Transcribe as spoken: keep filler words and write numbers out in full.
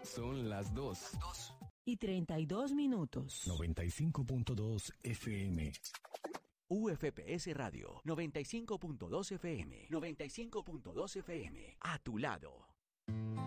Son las dos. Y treinta y dos minutos. noventa y cinco punto dos F M. U F P S Radio, noventa y cinco punto dos F M. noventa y cinco punto dos F M. A tu lado.